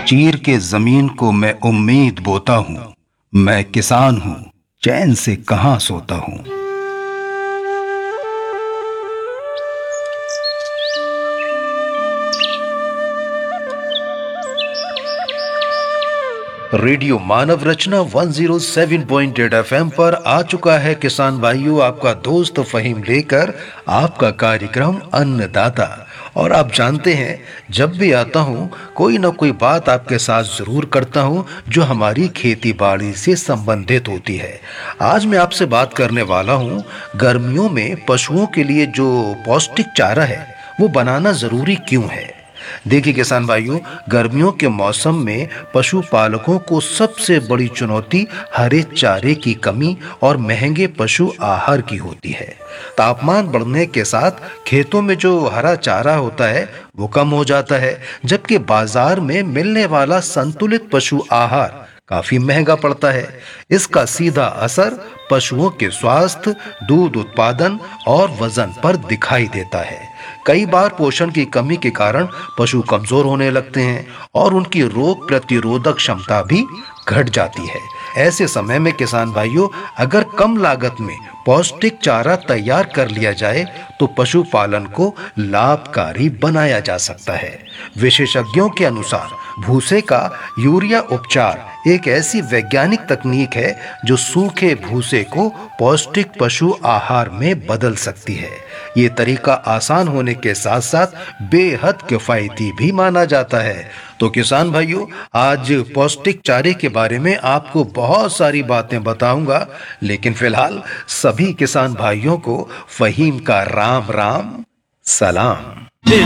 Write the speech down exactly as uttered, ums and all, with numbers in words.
चीर के जमीन को मैं उम्मीद बोता हूँ, मैं किसान हूँ, चैन से कहाँ सोता हूँ। रेडियो मानव रचना एक सौ सात पॉइंट आठ एफएम पर आ चुका है किसान भाइयों, आपका दोस्त फहीम लेकर आपका कार्यक्रम अन्नदाता। और आप जानते हैं, जब भी आता हूँ कोई ना कोई बात आपके साथ जरूर करता हूँ जो हमारी खेती बाड़ी से संबंधित होती है। आज मैं आपसे बात करने वाला हूँ गर्मियों में पशुओं के लिए जो पौष्टिक चारा है वो बनाना जरूरी क्यों है। देखिए किसान भाइयों, गर्मियों के मौसम में पशुपालकों को सबसे बड़ी चुनौती हरे चारे की कमी और महंगे पशु आहार की होती है। तापमान बढ़ने के साथ खेतों में जो हरा चारा होता है वो कम हो जाता है, जबकि बाजार में मिलने वाला संतुलित पशु आहार काफी महंगा पड़ता है। इसका सीधा असर पशुओं के स्वास्थ्य, दूध उत्पादन और वजन पर दिखाई देता है। कई बार पोषण की कमी के कारण पशु कमजोर होने लगते हैं और उनकी रोग प्रतिरोधक क्षमता भी घट जाती है। ऐसे समय में किसान भाइयों, अगर कम लागत में पौष्टिक चारा तैयार कर लिया जाए तो पशुपालन को लाभकारी बनाया जा सकता है। विशेषज्ञों के अनुसार भूसे का यूरिया उपचार एक ऐसी वैज्ञानिक तकनीक है जो सूखे भूसे को पौष्टिक पशु आहार में बदल सकती है। ये तरीका आसान होने के साथ साथ बेहद किफायती भी माना जाता है। तो किसान भाइयों, आज पौष्टिक चारे के बारे में आपको बहुत सारी बातें बताऊंगा, लेकिन फिलहाल सभी किसान भाइयों को फहीम का राम राम सलाम।